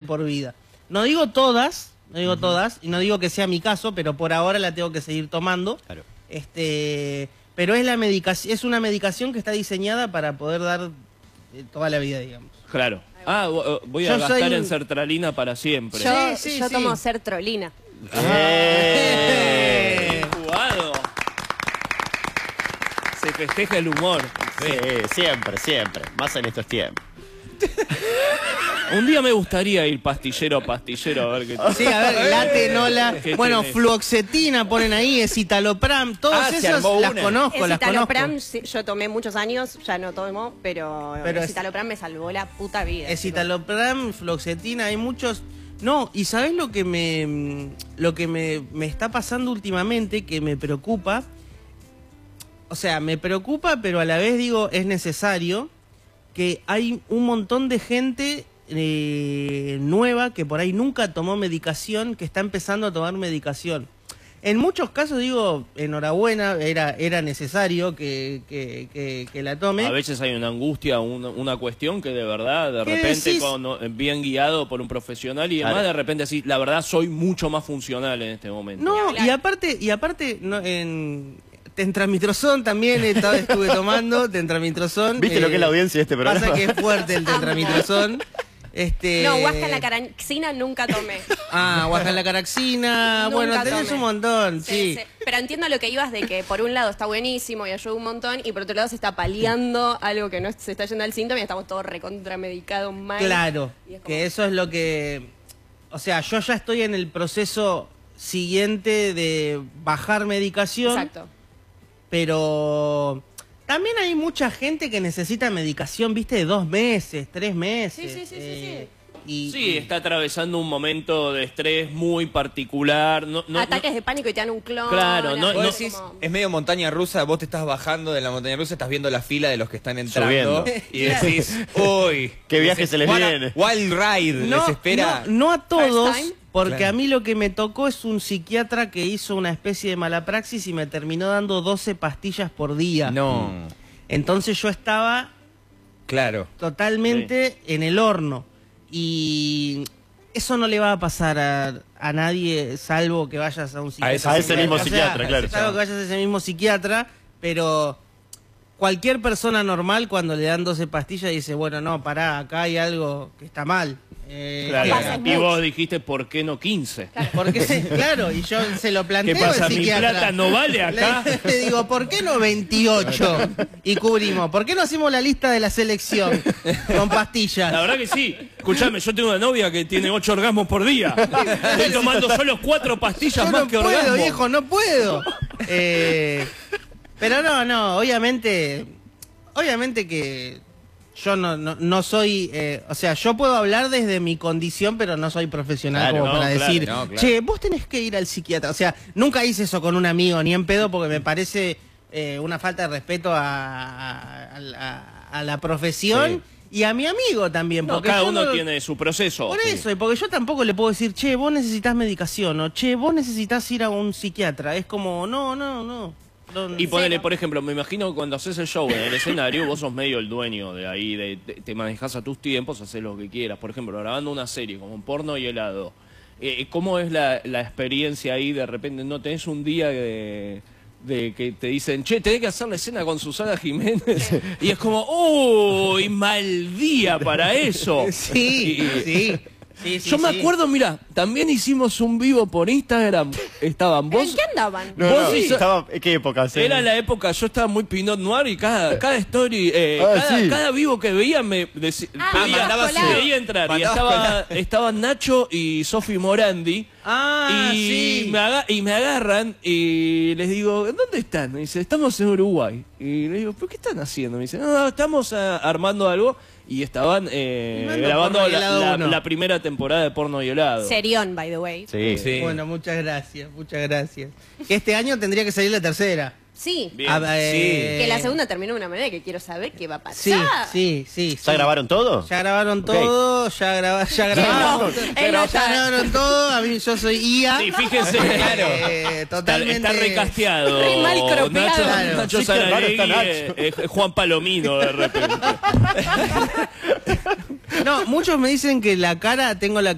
por vida. No digo todas, y no digo que sea mi caso, pero por ahora la tengo que seguir tomando. Claro. Pero es una medicación que está diseñada para poder dar toda la vida, digamos. Claro. Voy a gastar en sertralina para siempre. Yo tomo sertrolina. Jugado. Se festeja el humor. Sí, siempre, siempre. Más en estos tiempos. Un día me gustaría ir pastillero a pastillero a ver qué... Sí, a ver, latenola, bueno, tenés? fluoxetina ponen ahí, escitalopram, todas esas las conozco, Escitalopram yo tomé muchos años, ya no tomo, pero escitalopram me salvó la puta vida. Escitalopram, fluoxetina, hay muchos... No, y ¿sabés lo que me está pasando últimamente, que me preocupa? O sea, me preocupa, pero a la vez digo, es necesario, que hay un montón de gente nueva que por ahí nunca tomó medicación, que está empezando a tomar medicación. En muchos casos digo, enhorabuena, era necesario que la tome. A veces hay una angustia, una cuestión que de verdad, de repente, bien guiado por un profesional y demás, claro, de repente así, la verdad soy mucho más funcional en este momento. No, y aparte no, Tentramitrozón también estuve tomando, Tentramitrozón. ¿Viste lo que es la audiencia de este programa? Pasa que es fuerte el Tentramitrozón. No, Huasca-la-Caraxina nunca tomé. Huasca-la-Caraxina, bueno, tenés tomé un montón, sí. Pero entiendo lo que ibas de que por un lado está buenísimo y ayuda un montón, y por otro lado se está paliando algo que no se está yendo al síntoma y estamos todos recontramedicados mal. Claro, que eso es lo que... O sea, yo ya estoy en el proceso siguiente de bajar medicación. Exacto. Pero... También hay mucha gente que necesita medicación, viste, de 2 meses, 3 meses. Sí. Sí, está atravesando un momento de estrés muy particular. Ataques de pánico y te dan un clon. Claro, es medio montaña rusa, vos te estás bajando de la montaña rusa, estás viendo la fila de los que están entrando. Subiendo. Y decís, uy, qué viaje se les viene. Wild Ride, les espera. No a todos, porque claro, a mí lo que me tocó es un psiquiatra que hizo una especie de mala praxis y me terminó dando 12 pastillas por día. No. Entonces yo estaba totalmente en el horno. Y eso no le va a pasar a nadie, salvo que vayas a un psiquiatra. A ese mismo psiquiatra, claro. Salvo que vayas a ese mismo psiquiatra, pero cualquier persona normal cuando le dan 12 pastillas dice, bueno, no, pará, acá hay algo que está mal. Claro. Y vos dijiste, ¿por qué no 15? Claro, y yo se lo planteo. ¿Qué pasa? al ¿Mi psiquiatra. plata no vale acá? Le digo, ¿por qué no 28? Y cubrimos. ¿Por qué no hacemos la lista de la selección con pastillas? La verdad que sí. Escuchame, yo tengo una novia que tiene 8 orgasmos por día. Estoy tomando solo 4 pastillas yo más no que puedo, orgasmos. Viejo, no puedo. Pero no, obviamente que yo no soy, o sea, yo puedo hablar desde mi condición, pero no soy profesional como para decir, che, vos tenés que ir al psiquiatra. O sea, nunca hice eso con un amigo, ni en pedo, porque me parece una falta de respeto a la profesión y a mi amigo también. No, porque cada uno tiene su proceso. Por eso, y porque yo tampoco le puedo decir, che, vos necesitas medicación, o che, vos necesitas ir a un psiquiatra. Es como, no. Y ponele, por ejemplo, me imagino cuando haces el show en el escenario, vos sos medio el dueño de ahí, te manejás a tus tiempos, haces lo que quieras. Por ejemplo, grabando una serie como Porno y Helado, ¿cómo es la experiencia ahí? De repente, ¿no tenés un día de que te dicen, che, tenés que hacer la escena con Susana Jiménez? Y es como, uy, mal día para eso. Sí. Yo me acuerdo, mira, también hicimos un vivo por Instagram. Estaban vos. ¿En qué andaban? ¿Qué época? Era la época, yo estaba muy Pinot Noir y cada story, cada vivo que veía me veía entrar. Y estaban Nacho y Sofi Morandi. Y me agarran y les digo, ¿dónde están? Me dice, estamos en Uruguay. Y les digo, ¿pero qué están haciendo? Me dice, no, estamos armando algo. Y estaban grabando la primera temporada de Porno y Helado. Serión, by the way. Sí. Bueno, muchas gracias. Que este año tendría que salir la tercera. Sí. Bien. Que la segunda terminó de una manera que quiero saber qué va a pasar. Sí. ¿Ya grabaron todo? Ya grabaron todo, ya grabaron todo. A mí yo soy IA. Sí, fíjense, totalmente. Está recasteado. Re mal cropeado. Nacho Saralegui, Juan Palomino de repente. No, muchos me dicen que tengo la